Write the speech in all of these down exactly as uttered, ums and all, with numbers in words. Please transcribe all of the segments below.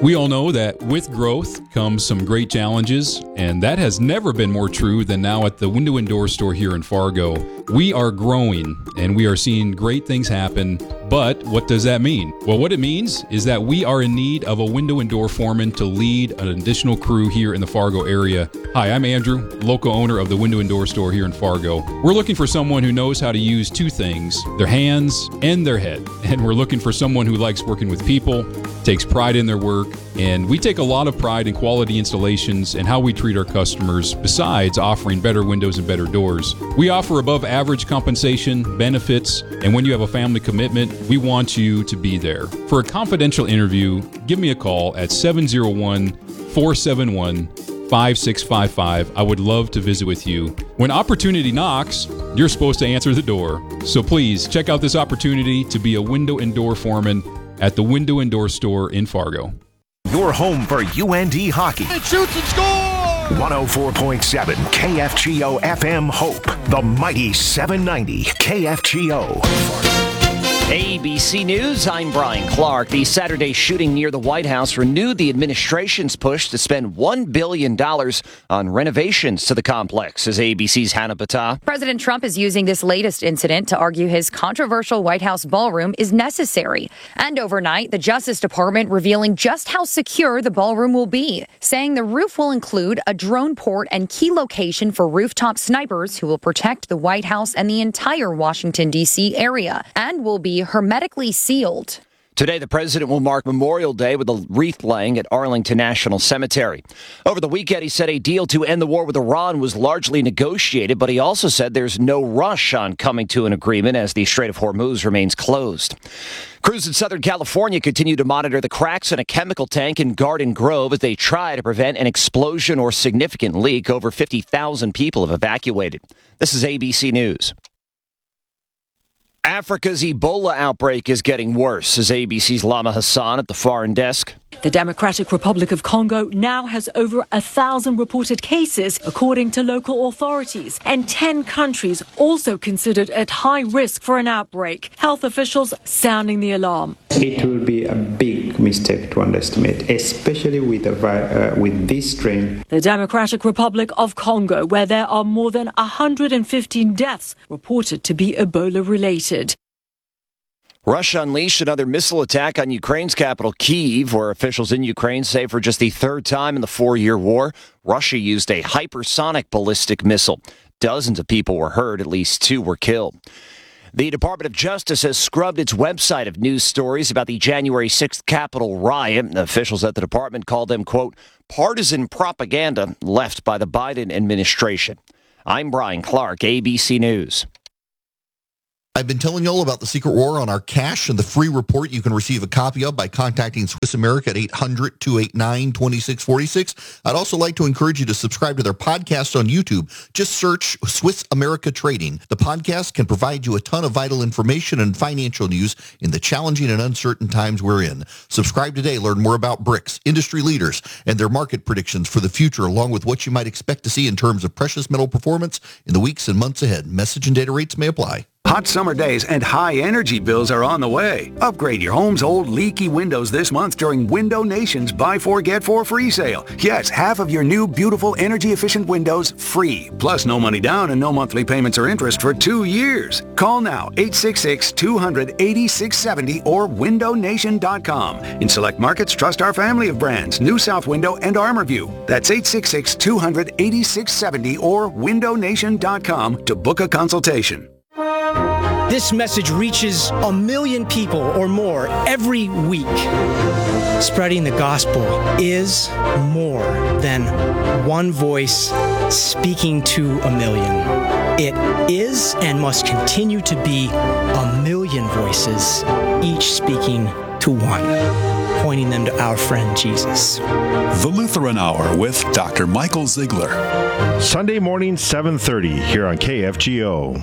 We all know that with growth comes some great challenges, and that has never been more true than now at the Window and Door store here in Fargo. We are growing, and we are seeing great things happen, but what does that mean? Well, what it means is that we are in need of a window and door foreman to lead an additional crew here in the Fargo area. Hi, I'm Andrew, local owner of the Window and Door store here in Fargo. We're looking for someone who knows how to use two things, their hands and their head. And we're looking for someone who likes working with people, takes pride in their work, and we take a lot of pride in quality installations and how we treat our customers, besides offering better windows and better doors. We offer above average compensation, benefits, and when you have a family commitment, we want you to be there. For a confidential interview, give me a call at seven oh one, four seven one, five six five five. I would love to visit with you. When opportunity knocks, you're supposed to answer the door. So please check out this opportunity to be a window and door foreman at the Window and Door store in Fargo. Your home for U N D hockey. It shoots and scores! one oh four point seven K F G O F M Hope. The mighty seven ninety K F G O. A B C News, I'm Brian Clark. The Saturday shooting near the White House renewed the administration's push to spend one billion dollars on renovations to the complex, says A B C's Hannah Battah. President Trump is using this latest incident to argue his controversial White House ballroom is necessary. And overnight, the Justice Department revealing just how secure the ballroom will be, saying the roof will include a drone port and key location for rooftop snipers who will protect the White House and the entire Washington, D C area, and will be hermetically sealed. Today, the president will mark Memorial Day with a wreath laying at Arlington National Cemetery. Over the weekend, he said a deal to end the war with Iran was largely negotiated, but he also said there's no rush on coming to an agreement as the Strait of Hormuz remains closed. Crews in Southern California continue to monitor the cracks in a chemical tank in Garden Grove as they try to prevent an explosion or significant leak. Over fifty thousand people have evacuated. This is A B C News. Africa's Ebola outbreak is getting worse, says A B C's Lama Hassan at the foreign desk. The Democratic Republic of Congo now has over a thousand reported cases, according to local authorities, and ten countries also considered at high risk for an outbreak. Health officials sounding the alarm. It will be a big mistake to underestimate, especially with, a, uh, with this strain. The Democratic Republic of Congo, where there are more than one hundred fifteen deaths reported to be Ebola-related. Russia unleashed another missile attack on Ukraine's capital, Kyiv, where officials in Ukraine say for just the third time in the four-year war, Russia used a hypersonic ballistic missile. Dozens of people were hurt, at least two were killed. The Department of Justice has scrubbed its website of news stories about the January sixth Capitol riot. Officials at the department called them, quote, partisan propaganda left by the Biden administration. I'm Brian Clark, A B C News. I've been telling you all about the secret war on our cash and the free report you can receive a copy of by contacting Swiss America at eight hundred, two eight nine, two six four six. I'd also like to encourage you to subscribe to their podcast on YouTube. Just search Swiss America Trading. The podcast can provide you a ton of vital information and financial news in the challenging and uncertain times we're in. Subscribe today. Learn more about BRICS, industry leaders, and their market predictions for the future, along with what you might expect to see in terms of precious metal performance in the weeks and months ahead. Message and data rates may apply. Hot summer days and high energy bills are on the way. Upgrade your home's old leaky windows this month during Window Nation's Buy Four Get Four free sale. Yes, half of your new beautiful energy efficient windows free. Plus no money down and no monthly payments or interest for two years. Call now eight six six, two hundred, eighty-six seventy or window nation dot com. In select markets, trust our family of brands, New South Window and ArmorView. That's eight six six, two hundred, eighty-six seventy or window nation dot com to book a consultation. This message reaches a million people or more every week. Spreading the gospel is more than one voice speaking to a million. It is and must continue to be a million voices, each speaking to one, pointing them to our friend Jesus. The Lutheran Hour with Doctor Michael Ziegler. Sunday morning, seven thirty, here on K F G O.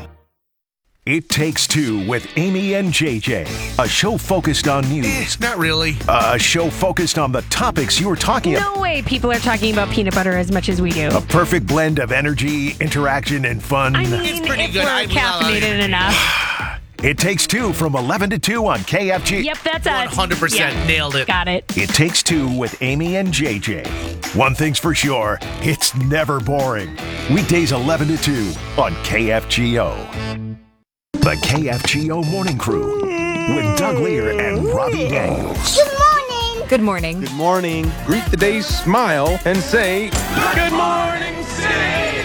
It Takes Two with Amy and J J, a show focused on news. Eh, not really. A show focused on the topics you were talking about. No way people are talking about peanut butter as much as we do. A perfect blend of energy, interaction, and fun. I mean, it's pretty if good. we're I, caffeinated enough. It Takes Two from eleven to two on K F G. Yep, that's us. one hundred percent Yeah. nailed it. Got it. It Takes Two with Amy and J J. One thing's for sure, it's never boring. Weekdays eleven to two on K F G O. The K F G O Morning Crew with Doug Lear and Robbie Daniels. Good morning. Good morning. Good morning. Greet the day, smile, and say, Good morning, City!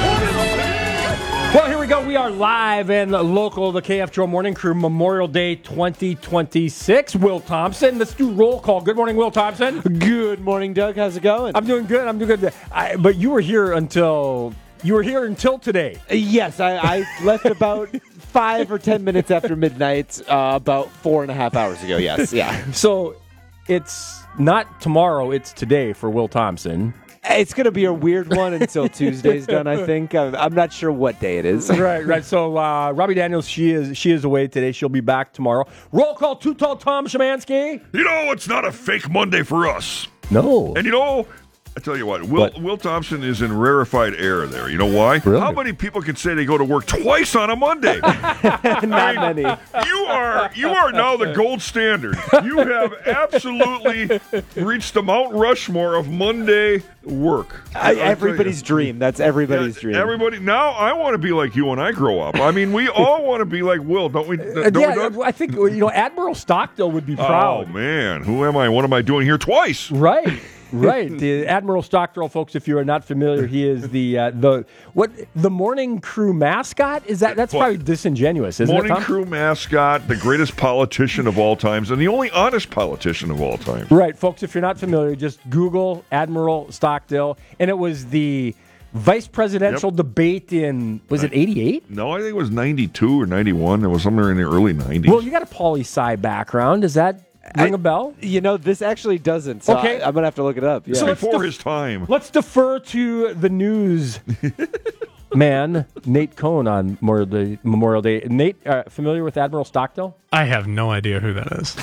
Well, here we go. We are live and local, the K F G O Morning Crew, Memorial Day twenty twenty-six. Will Thompson, let's do roll call. Good morning, Will Thompson. Good morning, Doug. How's it going? I'm doing good. I'm doing good. I, but you were here until you were here until today. Uh, yes, I, I left about five or ten minutes after midnight, uh, about four and a half hours ago. Yes, yeah. So it's not tomorrow; it's today for Will Thompson. It's going to be a weird one until Tuesday's done, I think. I'm, I'm not sure what day it is. Right, right. So uh, Robbie Daniels, she is she is away today. She'll be back tomorrow. Roll call, Too Tall Tom Szymanski. You know, it's not a fake Monday for us. No. And you know, I tell you what, Will, What? Will Thompson is in rarefied air there. You know why? Really? How many people can say they go to work twice on a Monday? Not many. You are you are now the gold standard. You have absolutely reached the Mount Rushmore of Monday work. I, everybody's dream. That's everybody's Yeah, dream. Everybody. Now I want to be like you when I grow up. I mean, we all want to be like Will, don't we? Don't we, yeah, Doug? I think you know Admiral Stockdale would be proud. Oh man, who am I? What am I doing here twice? Right. Right, the Admiral Stockdale, folks. If you are not familiar, he is the uh, the what the morning crew mascot. Is that that's What? probably disingenuous, isn't Morning it? Tom? crew mascot, the greatest politician of all times, and the only honest politician of all time. Right, folks. If you're not familiar, just Google Admiral Stockdale, and it was the vice presidential Yep. debate in was it eighty-eight? No, I think it was ninety-two or ninety-one. It was somewhere in the early nineties. Well, you got a poli sci background. Does that ring I- a bell? You know, this actually doesn't. So Okay. I, I'm going to have to look it up. Yeah. So let's Before def- his time. Let's defer to the news man, Nate Cohn, on Memorial Day. Memorial Day. Nate, uh, familiar with Admiral Stockdale? I have no idea who that is.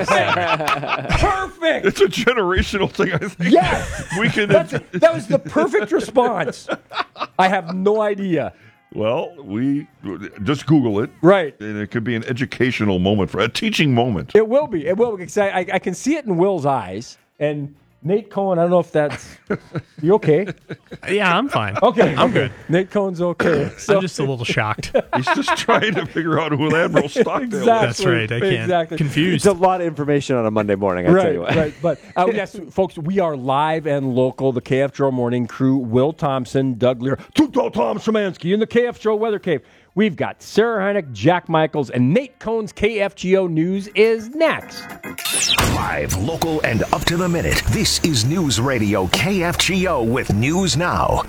Perfect. It's a generational thing, I think. Yes. We can. That's it. That was the perfect response. I have no idea. Well, we just Google it. Right. And it could be an educational moment, for a teaching moment. It will be. It will be. 'Cause I, I, I can see it in Will's eyes. And Nate Cohn, I don't know if that's... You okay? Yeah, I'm fine. Okay. I'm okay. good. Nate Cohn's okay. So, I'm just a little shocked. He's just trying to figure out who Admiral Stockdale is. Exactly. That's right. I can't. Exactly. Confused. It's a lot of information on a Monday morning, I tell Right, you what. right. But uh, yes, folks, we are live and local. The K F G O Morning Crew, Will Thompson, Doug Lear, Too Tall Tom Szymanski in the K F G O Weather Cave. We've got Sarah Heineck, Jack Michaels, and Nate Cohn's K F G O News is next. Live, local, and up to the minute. This is News Radio K F G O with News Now.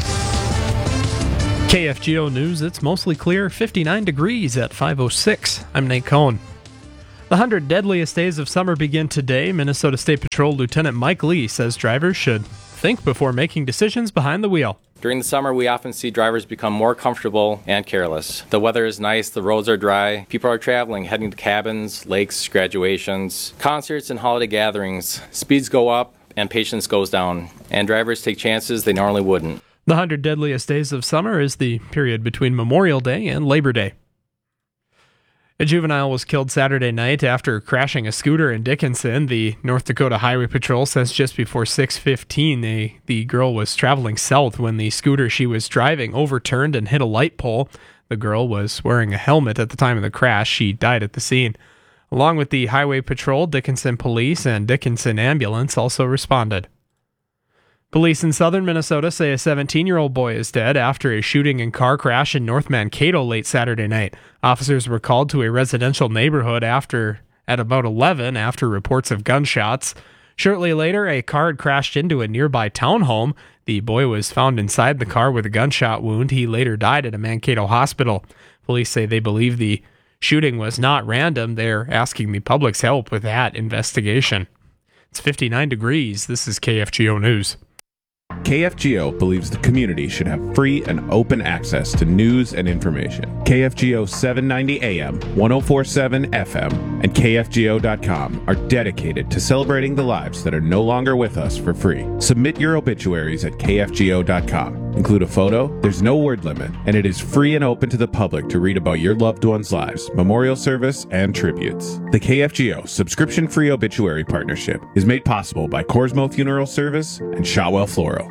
K F G O News, it's mostly clear, fifty-nine degrees at five oh six. I'm Nate Cohn. The one hundred deadliest days of summer begin today. Minnesota State Patrol Lieutenant Mike Lee says drivers should think before making decisions behind the wheel. During the summer, we often see drivers become more comfortable and careless. The weather is nice, the roads are dry, people are traveling, heading to cabins, lakes, graduations, concerts, and holiday gatherings. Speeds go up and patience goes down, and drivers take chances they normally wouldn't. The one hundred deadliest days of summer is the period between Memorial Day and Labor Day. A juvenile was killed Saturday night after crashing a scooter in Dickinson. The North Dakota Highway Patrol says just before six fifteen, the, the girl was traveling south when the scooter she was driving overturned and hit a light pole. The girl was wearing a helmet at the time of the crash. She died at the scene. Along with the Highway Patrol, Dickinson Police and Dickinson Ambulance also responded. Police in southern Minnesota say a seventeen-year-old boy is dead after a shooting and car crash in North Mankato late Saturday night. Officers were called to a residential neighborhood after at about eleven after reports of gunshots. Shortly later, a car had crashed into a nearby townhome. The boy was found inside the car with a gunshot wound. He later died at a Mankato hospital. Police say they believe the shooting was not random. They're asking the public's help with that investigation. It's fifty-nine degrees. This is K F G O News. K F G O believes the community should have free and open access to news and information. K F G O seven ninety A M, ten forty-seven F M, and K F G O dot com are dedicated to celebrating the lives that are no longer with us for free. Submit your obituaries at K F G O dot com. Include a photo, there's no word limit, and it is free and open to the public to read about your loved ones' lives, memorial service, and tributes. The K F G O subscription-free obituary partnership is made possible by Corsmo Funeral Service and Shotwell Floral.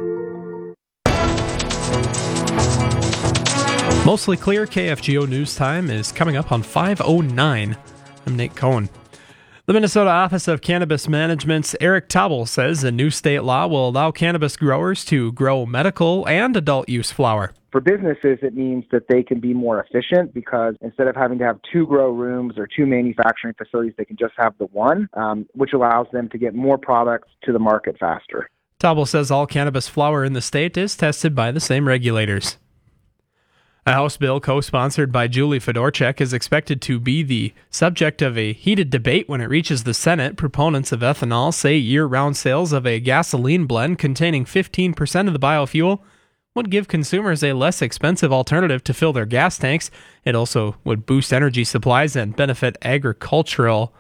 Mostly clear K F G O news time is coming up on five oh nine. I'm Nate Cohen. The Minnesota Office of Cannabis Management's Eric Taubel says a new state law will allow cannabis growers to grow medical and adult use flower. For businesses, it means that they can be more efficient because instead of having to have two grow rooms or two manufacturing facilities, they can just have the one, um, which allows them to get more products to the market faster. Taubel says all cannabis flower in the state is tested by the same regulators. A House bill co-sponsored by Julie Fedorchak is expected to be the subject of a heated debate when it reaches the Senate. Proponents of ethanol say year-round sales of a gasoline blend containing fifteen percent of the biofuel would give consumers a less expensive alternative to fill their gas tanks. It also would boost energy supplies and benefit agricultural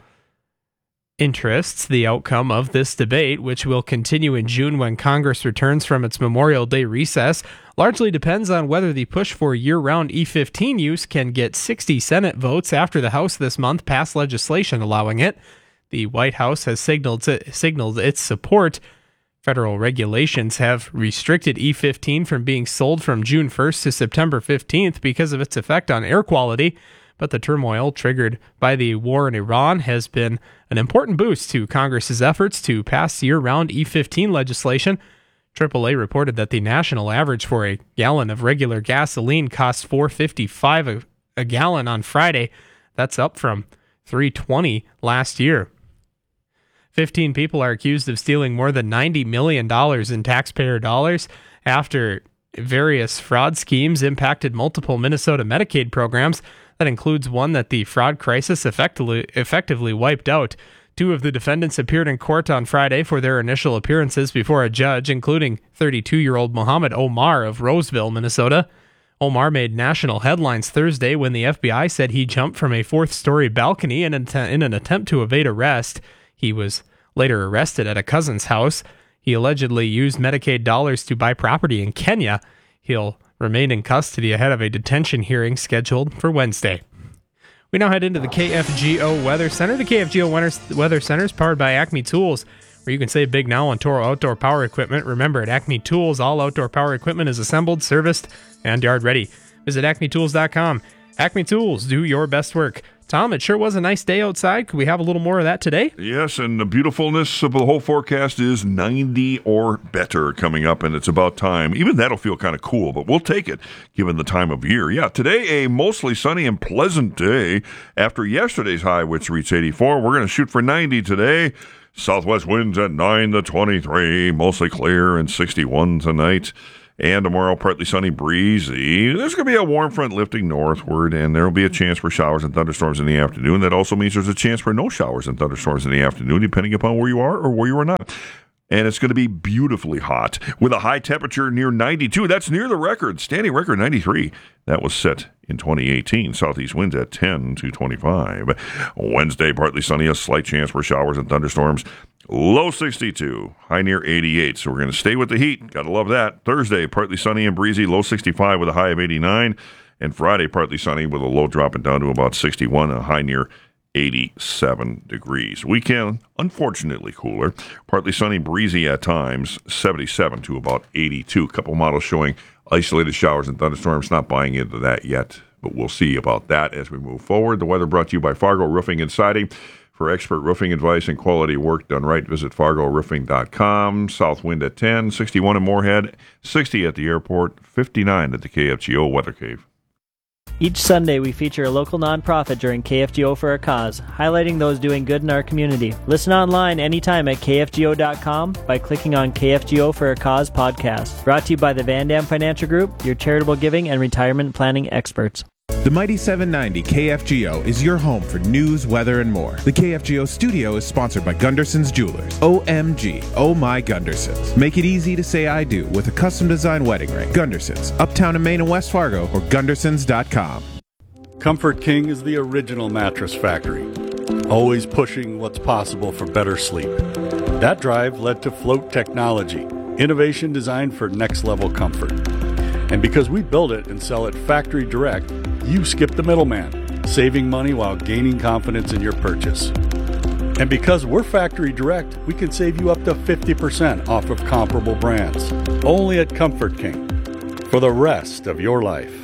interests. The outcome of this debate, which will continue in June when Congress returns from its Memorial Day recess, largely depends on whether the push for year-round E fifteen use can get sixty Senate votes after the House this month passed legislation allowing it. The White House has signaled signaled its support. Federal regulations have restricted E fifteen from being sold from June first to September fifteenth because of its effect on air quality. But the turmoil triggered by the war in Iran has been an important boost to Congress's efforts to pass year-round E fifteen legislation. triple A reported that the national average for a gallon of regular gasoline costs four dollars and fifty-five cents a, a gallon on Friday. That's up from three dollars and twenty cents last year. fifteen people are accused of stealing more than ninety million dollars in taxpayer dollars after various fraud schemes impacted multiple Minnesota Medicaid programs. That includes one that the fraud crisis effectively, effectively wiped out. Two of the defendants appeared in court on Friday for their initial appearances before a judge, including thirty-two-year-old Muhammad Omar of Roseville, Minnesota. Omar made national headlines Thursday when the F B I said he jumped from a fourth-story balcony in an, in an attempt to evade arrest. He was later arrested at a cousin's house. He allegedly used Medicaid dollars to buy property in Kenya. He'll remain in custody ahead of a detention hearing scheduled for Wednesday. We now head into the K F G O Weather Center. The K F G O Weather Center is powered by Acme Tools, where you can save big now on Toro outdoor power equipment. Remember, at Acme Tools, all outdoor power equipment is assembled, serviced, and yard ready. Visit acme tools dot com. Acme Tools, do your best work. Tom, it sure was a nice day outside. Could we have a little more of that today? Yes, and the beautifulness of the whole forecast is ninety or better coming up, and it's about time. Even that'll feel kind of cool, but we'll take it given the time of year. Yeah, today a mostly sunny and pleasant day after yesterday's high, which reached eighty-four. We're going to shoot for ninety today. Southwest winds at nine to twenty-three, mostly clear, and sixty-one tonight. And tomorrow, partly sunny, breezy. There's going to be a warm front lifting northward, and there will be a chance for showers and thunderstorms in the afternoon. That also means there's a chance for no showers and thunderstorms in the afternoon, depending upon where you are or where you are not. And it's going to be beautifully hot with a high temperature near ninety-two. That's near the record, standing record ninety-three. That was set in twenty eighteen. Southeast winds at ten to twenty-five. Wednesday, partly sunny, a slight chance for showers and thunderstorms. Low sixty-two, high near eighty-eight. So we're going to stay with the heat. Got to love that. Thursday, partly sunny and breezy, low sixty-five with a high of eighty-nine. And Friday, partly sunny with a low dropping down to about sixty-one, a high near eighty-seven degrees. Weekend, unfortunately cooler. Partly sunny, breezy at times, seventy-seven to about eighty-two. A couple models showing isolated showers and thunderstorms. Not buying into that yet, but we'll see about that as we move forward. The weather brought to you by Fargo Roofing and Siding. For expert roofing advice and quality work done right, visit fargo roofing dot com. South wind at ten, sixty-one in Moorhead, sixty at the airport, fifty-nine at the K F G O Weather Cave. Each Sunday, we feature a local nonprofit during K F G O for a Cause, highlighting those doing good in our community. Listen online anytime at K F G O dot com by clicking on K F G O for a Cause podcast. Brought to you by the Van Dam Financial Group, your charitable giving and retirement planning experts. The Mighty seven ninety K F G O is your home for news, weather, and more. The K F G O studio is sponsored by Gunderson's Jewelers. O M G, oh my Gundersons. Make it easy to say I do with a custom designed wedding ring. Gundersons, uptown in Maine and West Fargo, or gundersons dot com. Comfort King is the original mattress factory, always pushing what's possible for better sleep. That drive led to Float Technology, innovation designed for next level comfort. And because we build it and sell it factory direct, you skip the middleman, saving money while gaining confidence in your purchase. And because we're factory direct, we can save you up to fifty percent off of comparable brands. Only at Comfort King. For the rest of your life.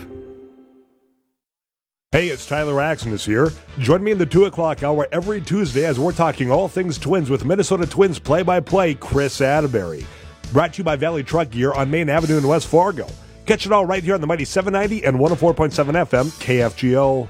Hey, it's Tyler Axnes here. Join me in the two o'clock hour every Tuesday as we're talking all things Twins with Minnesota Twins play-by-play Chris Atterbury. Brought to you by Valley Truck Gear on Main Avenue in West Fargo. Catch it all right here on the mighty seven ninety and one oh four point seven F M, K F G O.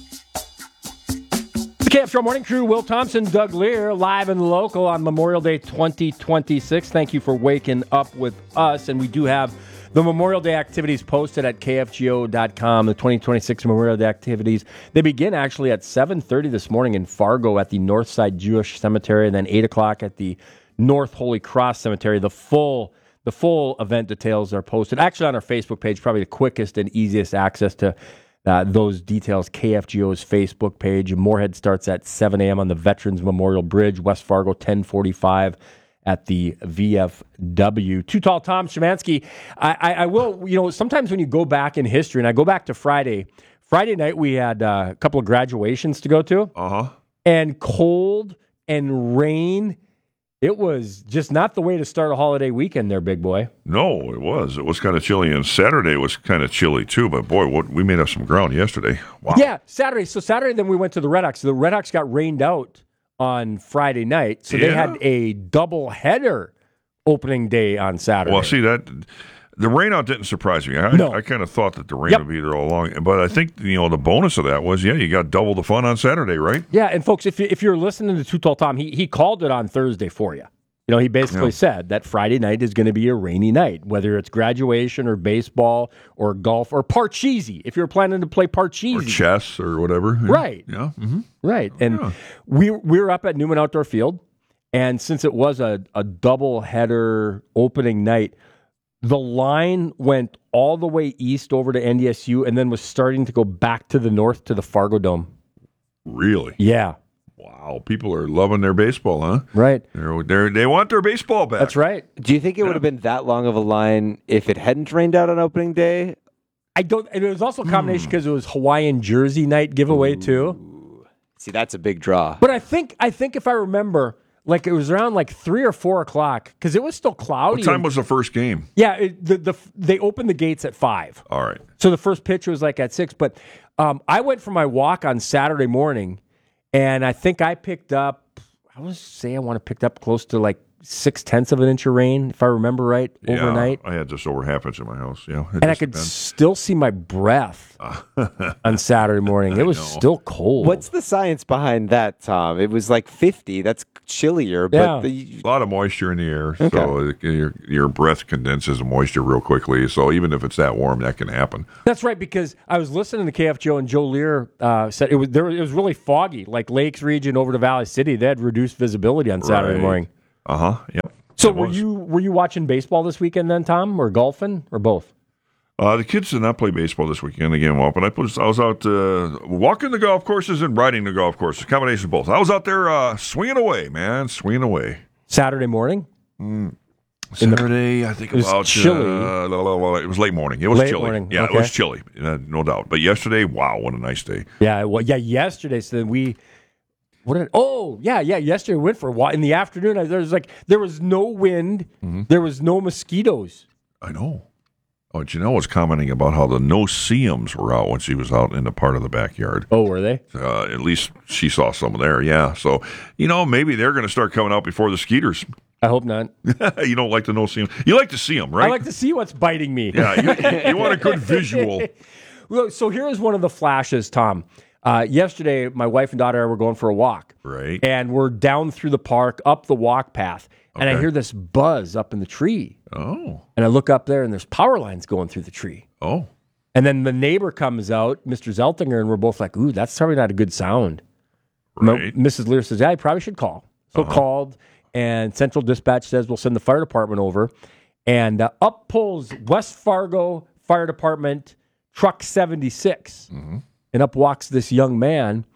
The K F G O Morning Crew, Will Thompson, Doug Lear, live and local on Memorial Day twenty twenty-six. Thank you for waking up with us, and we do have the Memorial Day activities posted at K F G O dot com. The twenty twenty-six Memorial Day activities, they begin actually at seven thirty this morning in Fargo at the Northside Jewish Cemetery, and then eight o'clock at the North Holy Cross Cemetery. The full the full event details are posted actually on our Facebook page, probably the quickest and easiest access to uh, those details, K F G O's Facebook page. Moorhead starts at seven a.m. on the Veterans Memorial Bridge, West Fargo, ten forty-five at the V F W. Too Tall Tom Szymanski. I, I, I will, you know, sometimes when you go back in history, and I go back to Friday, Friday night we had uh, a couple of graduations to go to. Uh-huh. And cold and rain. It was just not the way to start a holiday weekend there, big boy. No, it was. It was kind of chilly, and Saturday was kind of chilly too. But boy, what we made up some ground yesterday. Wow. Yeah, Saturday. So Saturday, then we went to the Red Sox. The Red Sox got rained out on Friday night, so yeah. They had a double header opening day on Saturday. Well, see that the rainout didn't surprise me. I, no. I kind of thought that the rain yep. would be there all along, but I think you know the bonus of that was yeah, you got double the fun on Saturday, right? Yeah, and folks, if you, if you're listening to Too Tall Tom, he he called it on Thursday for you. You know, he basically yeah. said that Friday night is going to be a rainy night, whether it's graduation or baseball or golf or Parcheesi, if you're planning to play Parcheesi. Or chess or whatever. Yeah. Right. Yeah. Mm-hmm. Right. Oh, and yeah. we, we were up at Newman Outdoor Field, and since it was a, a double-header opening night, the line went all the way east over to N D S U and then was starting to go back to the north to the Fargo Dome. Really? Yeah. Wow, people are loving their baseball, huh? Right. They're, they're, they want their baseball back. That's right. Do you think it yeah. would have been that long of a line if it hadn't rained out on opening day? I don't. And it was also a combination because mm. it was Hawaiian jersey night giveaway Ooh. too. See, that's a big draw. But I think I think if I remember, like it was around like three or four o'clock because it was still cloudy. What time and, was the first game? Yeah, it, the the they opened the gates at five. All right. So the first pitch was like at six. But um, I went for my walk on Saturday morning. And I think I picked up, I was say I want to pick up close to like six tenths of an inch of rain, if I remember right, overnight. Yeah, I had just over half inch in my house. Yeah, and I could depends. still see my breath on Saturday morning. It was still cold. What's the science behind that, Tom? It was like fifty. That's chillier, but yeah. the, a lot of moisture in the air, okay. so your your breath condenses moisture real quickly. So even if it's that warm, that can happen. That's right, because I was listening to K F G O and Joe Lear uh, said it was there. It was really foggy, like Lakes region over to Valley City. They had reduced visibility on Saturday right. morning. Uh huh. Yep. So were you were you watching baseball this weekend then, Tom, or golfing, or both? Uh, the kids did not play baseball this weekend. They came up, and I, was, I was out uh, walking the golf courses and riding the golf courses, a combination of both. I was out there uh, swinging away, man, swinging away. Saturday morning? Mm. Saturday, the, I think it was about chilly. Uh, it was late morning. It was late chilly. Morning. Yeah, okay. it was chilly, uh, no doubt. But yesterday, wow, what a nice day. Yeah, well, yeah, yesterday. So then we. What did, oh, yeah, yeah. Yesterday we went for a walk. In the afternoon, there was like there was no wind. Mm-hmm. There was no mosquitoes. I know. Oh, Janelle was commenting about how the no-see-ums were out when she was out in the part of the backyard. Oh, were they? Uh, at least she saw some there, yeah. So, you know, maybe they're going to start coming out before the skeeters. I hope not. You don't like the no-see-em. You like to see them, right? I like to see what's biting me. Yeah, you, you want a good visual. Well, so here is one of the flashes, Tom. Uh, yesterday, my wife and daughter were going for a walk. Right. And we're down through the park, up the walk path. And okay. I hear this buzz up in the tree. Oh. And I look up there, and there's power lines going through the tree. Oh. And then the neighbor comes out, Mister Zeltinger, and we're both like, ooh, that's probably not a good sound. Right. Missus Lear says, yeah, I probably should call. So uh-huh. called, and Central Dispatch says we'll send the fire department over. And uh, up pulls West Fargo Fire Department Truck seventy-six. Mm-hmm. And up walks this young man.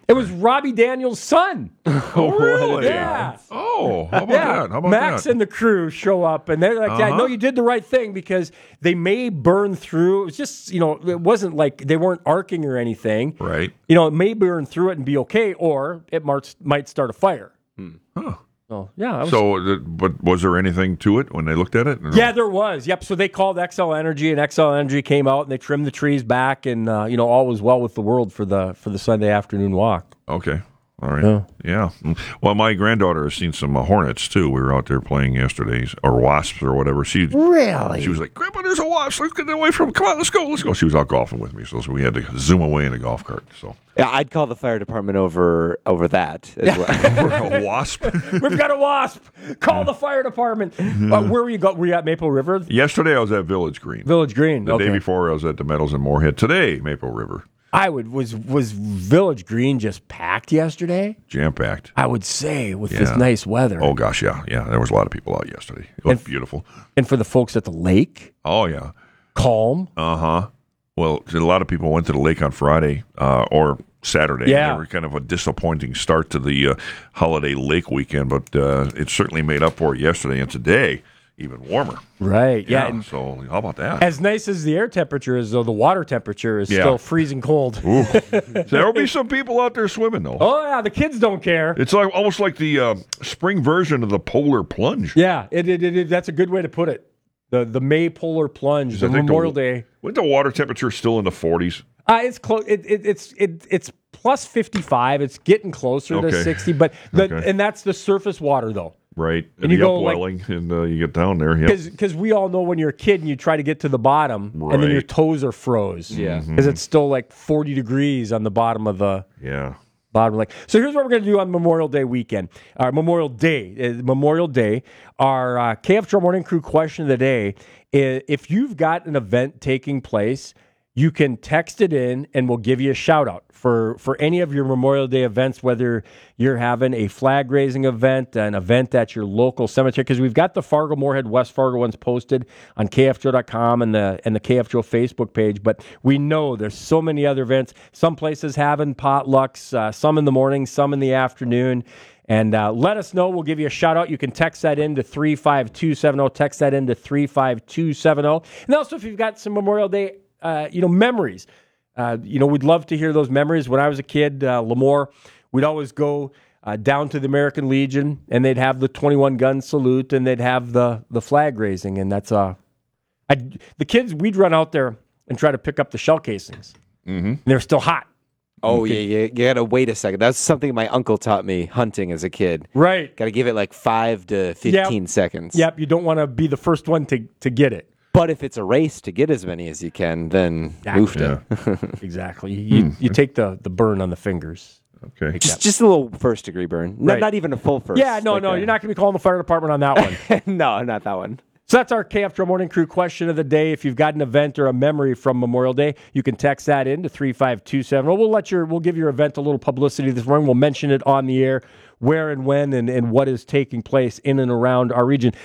It was Robbie Daniels' son. Oh, really? Yeah. Oh, how about yeah. that? How about Max that? and the crew show up, and they're like, Uh-huh. yeah, no, you did the right thing because they may burn through. It was just, you know, it wasn't like they weren't arcing or anything. Right. You know, it may burn through it and be okay, or it might, might start a fire. Huh. So, yeah. I was, So, the- but was there anything to it when they looked at it? yeah, there was. Yep. So they called X L Energy, and X L Energy came out and they trimmed the trees back, and uh, you know, all was well with the world for the for the Sunday afternoon walk. Okay. All right. Yeah. Yeah. Mm. Well, my granddaughter has seen some uh, hornets too. We were out there playing yesterday, or wasps or whatever. She Really? She was like, "Grandpa, there's a wasp. Let's get away from him. Come on, let's go. Let's go." She was out golfing with me, so, so we had to zoom away in a golf cart. So Yeah, I'd call the fire department over over that as well. a wasp. We've got a wasp. Call the fire department. Uh, where were you? Go- were you at Maple River? Yesterday I was at Village Green. Village Green. The okay. day before I was at the Meadows in Moorhead. Today, Maple River. I would was was Village Green just packed yesterday? Jam packed. I would say with Yeah. this nice weather. Oh gosh, yeah, yeah. There was a lot of people out yesterday. It was beautiful. And for the folks at the lake, Oh yeah. calm. Uh huh. Well, a lot of people went to the lake on Friday uh, or Saturday. Yeah. They were kind of a disappointing start to the uh, holiday lake weekend, but uh, it certainly made up for it yesterday and today. Even warmer. Right. Yeah. and so how about that? as nice as the air temperature is, though, the water temperature is Yeah. still freezing cold. Ooh. There will be some people out there swimming though. Oh yeah, the kids don't care. It's like almost like the uh, spring version of the polar plunge. Yeah, it, it, it, it- that's a good way to put it. The the May polar plunge, I the think Memorial the, Day. Wasn't the water temperature still in the forties? Uh, it's close. It, it, it's it, it's plus fifty-five. It's getting closer Okay. to sixty, but the, Okay. and that's the surface water though. Right. And And you the go, like- upwelling, and uh, you get down there. Yeah. Because we all know when you're a kid and you try to get to the bottom, and then your Right. toes are froze. Yeah. Because it's still like forty degrees on the bottom of the Yeah. bottom of the lake. So here's what we're going to do on Memorial Day weekend. Our Memorial Day, uh, Memorial Day. Our uh, K F G O Morning Crew question of the day: i- if you've got an event taking place, you can text it in, and we'll give you a shout out for for any of your Memorial Day events, whether you're having a flag raising event, an event at your local cemetery, because we've got the Fargo, Moorhead, West Fargo ones posted on K F G O dot com and the and the K F G O Facebook page. But we know there's so many other events. Some places having potlucks, uh, some in the morning, some in the afternoon. And uh, let us know. We'll give you a shout out. You can text that in to three five two seven zero. Text that in to three five two seven zero. And also, if you've got some Memorial Day, uh, you know, memories, uh, you know, we'd love to hear those memories. When I was a kid, uh, Lemoore, we'd always go uh, down to the American Legion, and they'd have the twenty-one gun salute, and they'd have the the flag raising, and that's uh, I, the kids. We'd run out there and try to pick up the shell casings. Mm-hmm. And they're still hot. Oh, yeah, yeah, you gotta wait a second. That's something my uncle taught me hunting as a kid. Right. Gotta give it like five to fifteen Yep. seconds. Yep, you don't want to be the first one to, to get it. But if it's a race to get as many as you can, then oofta. Exactly. You, you take the, the burn on the fingers. Okay. Just, just a little first degree burn. Not, Right. not even a full first. Yeah, no, like no, a- you're not going to be calling the fire department on that one. no, not that one. So that's our K F G O Morning Crew question of the day. If you've got an event or a memory from Memorial Day, you can text that in to three five two seven zero. We'll let your we'll give your event a little publicity this morning. We'll mention it on the air, where and when and, and what is taking place in and around our region.